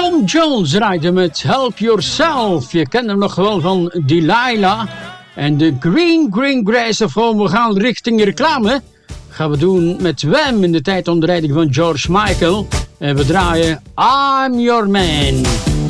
Tom Jones draaide met Help Yourself. Je kent hem nog wel van Delilah. En de Green Grass of Home. We gaan richting reclame. Gaan we doen met Wham in de tijd onder leiding van George Michael. En we draaien I'm Your Man.